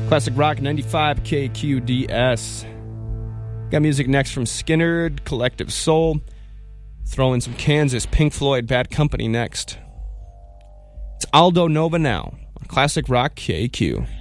Classic Rock 95 KQDS. Got music next from Skynyrd, Collective Soul. Throw in some Kansas, Pink Floyd, Bad Company next. It's Aldo Nova now on Classic Rock KQ.